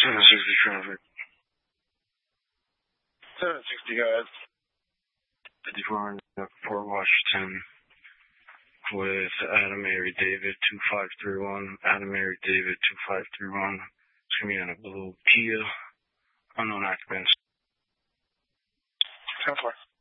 760 traffic. 760 guys. 54 Port Washington with Adam Mary David 2531. Adam Mary David 2531. It's going to be on a blue Kia. Unknown occupants. 10-4.